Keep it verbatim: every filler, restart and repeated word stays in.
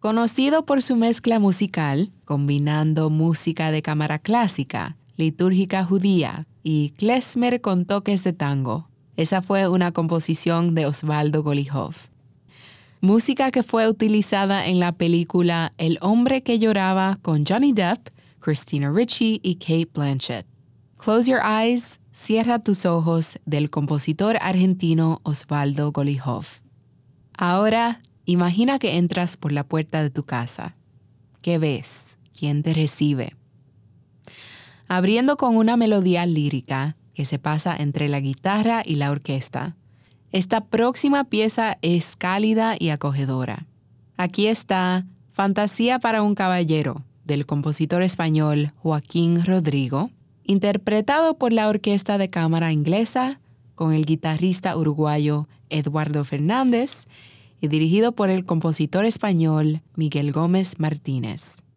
Conocido por su mezcla musical, combinando música de cámara clásica, litúrgica judía y klezmer con toques de tango. Esa fue una composición de Osvaldo Golijov. Música que fue utilizada en la película El hombre que lloraba con Johnny Depp, Christina Ricci y Cate Blanchett. Close Your Eyes, Cierra tus ojos, del compositor argentino Osvaldo Golijov. Ahora, imagina que entras por la puerta de tu casa. ¿Qué ves? ¿Quién te recibe? Abriendo con una melodía lírica que se pasa entre la guitarra y la orquesta. Esta próxima pieza es cálida y acogedora. Aquí está Fantasía para un caballero, del compositor español Joaquín Rodrigo, interpretado por la Orquesta de Cámara Inglesa con el guitarrista uruguayo Eduardo Fernández y dirigido por el compositor español Miguel Gómez Martínez.